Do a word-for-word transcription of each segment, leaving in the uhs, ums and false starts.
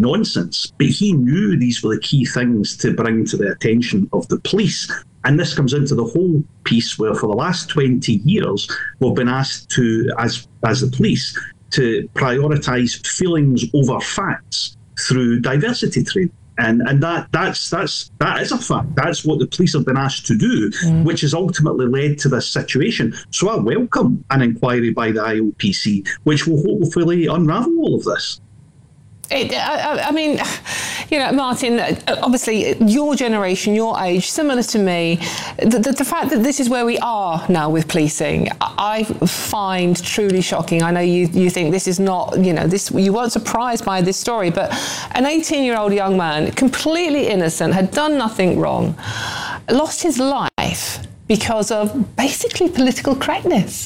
nonsense. But he knew these were the key things to bring to the attention of the police. And this comes into the whole piece where for the last twenty years, we've been asked to, as as the police, to prioritise feelings over facts through diversity training. And and that that's that's that is a fact. That's what the police have been asked to do, mm. which has ultimately led to this situation. So I welcome an inquiry by the I O P C, which will hopefully unravel all of this. It, I, I mean, you know, Martin, obviously your generation, your age, similar to me, the, the, the fact that this is where we are now with policing, I find truly shocking. I know you, you think this is not, you know, this, you weren't surprised by this story, but an eighteen-year-old young man, completely innocent, had done nothing wrong, lost his life because of basically political correctness.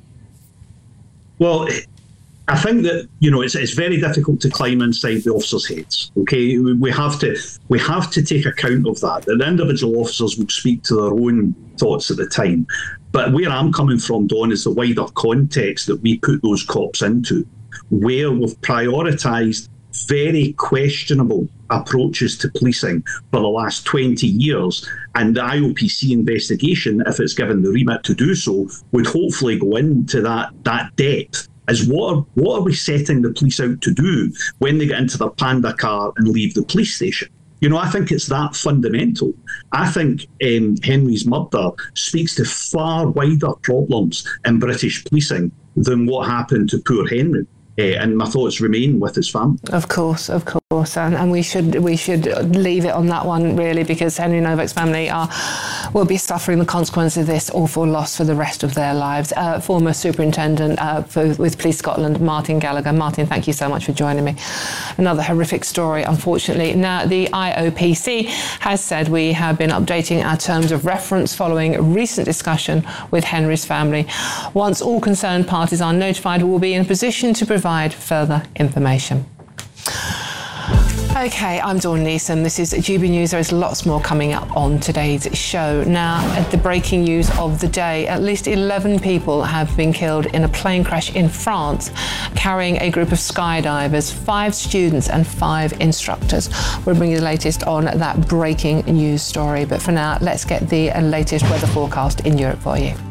Well, I think that, you know, it's it's very difficult to climb inside the officers' heads. Okay, we have to we have to take account of that. The individual officers will speak to their own thoughts at the time, but where I'm coming from, Don, is the wider context that we put those cops into, where we've prioritised very questionable approaches to policing for the last twenty years, and the I O P C investigation, if it's given the remit to do so, would hopefully go into that that depth. Is what are, what are we setting the police out to do when they get into their Panda car and leave the police station? You know, I think it's that fundamental. I think um, Henry's murder speaks to far wider problems in British policing than what happened to poor Henry. Uh, and my thoughts remain with his family. Of course, of course, and, and we should we should leave it on that one, really, because Henry Novak's family are will be suffering the consequences of this awful loss for the rest of their lives. Uh, former Superintendent uh, for, with Police Scotland, Martin Gallagher. Martin, thank you so much for joining me. Another horrific story, unfortunately. Now, the I O P C has said we have been updating our terms of reference following a recent discussion with Henry's family. Once all concerned parties are notified, we will be in a position to provide provide further information. Okay, I'm Dawn Neeson. This is G B News. There is lots more coming up on today's show. Now, at the breaking news of the day, at least eleven people have been killed in a plane crash in France, carrying a group of skydivers, five students and five instructors. We'll bring you the latest on that breaking news story. But for now, let's get the latest weather forecast in Europe for you.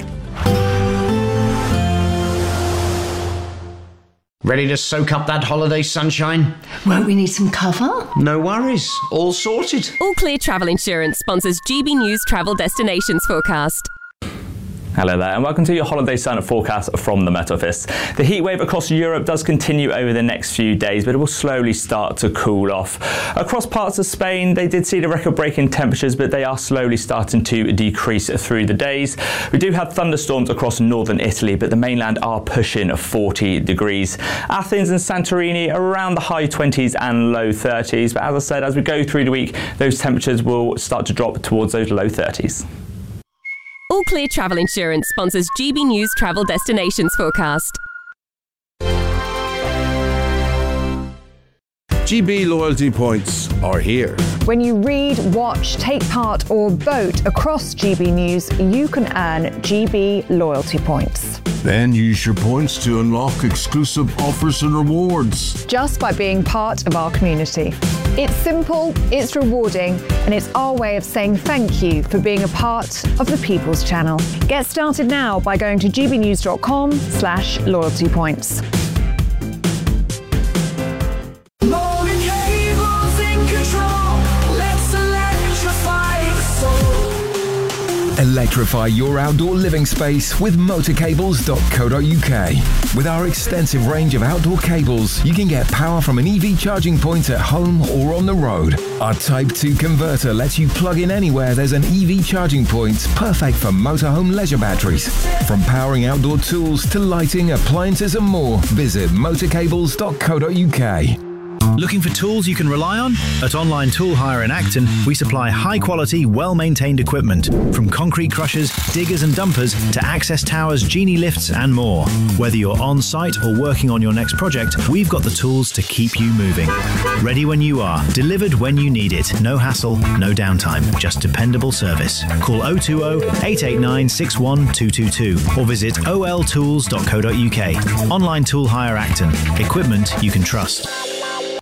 Ready to soak up that holiday sunshine? Won't we need some cover? No worries, all sorted. All Clear Travel Insurance sponsors G B News Travel Destinations Forecast. Hello there and welcome to your holiday sun forecast from the Met Office. The heat wave across Europe does continue over the next few days, but it will slowly start to cool off. Across parts of Spain, they did see the record-breaking temperatures, but they are slowly starting to decrease through the days. We do have thunderstorms across northern Italy, but the mainland are pushing forty degrees. Athens and Santorini around the high twenties and low thirties, but as I said, as we go through the week, those temperatures will start to drop towards those low thirties. All Clear Travel Insurance sponsors G B News Travel Destinations Forecast. G B loyalty points are here. When you read, watch, take part or vote across G B News, you can earn G B loyalty points. Then use your points to unlock exclusive offers and rewards. Just by being part of our community. It's simple, it's rewarding, and it's our way of saying thank you for being a part of the People's Channel. Get started now by going to gbnews.com slash loyalty points. Electrify your outdoor living space with motor cables dot co dot U K. With our extensive range of outdoor cables, you can get power from an E V charging point at home or on the road. Our Type two converter lets you plug in anywhere there's an E V charging point, perfect for motorhome leisure batteries. From powering outdoor tools to lighting, appliances and more, visit motor cables dot co dot U K. Looking for tools you can rely on? At Online Tool Hire in Acton, we supply high-quality, well-maintained equipment, from concrete crushers, diggers and dumpers to access towers, genie lifts and more. Whether you're on-site or working on your next project, we've got the tools to keep you moving. Ready when you are, delivered when you need it. No hassle, no downtime, just dependable service. Call oh two oh, eight eight nine, six one two two two or visit o l tools dot co dot U K. Online Tool Hire Acton. Equipment you can trust.